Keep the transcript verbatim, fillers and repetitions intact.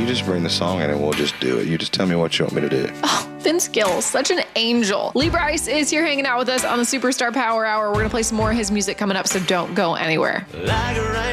you just bring the song in and we'll just do it. You just tell me what you want me to do. Oh, Vince Gill, such an angel. Lee Brice is here hanging out with us on the Superstar Power Hour. We're going to play some more of his music coming up, so don't go anywhere. Like a rain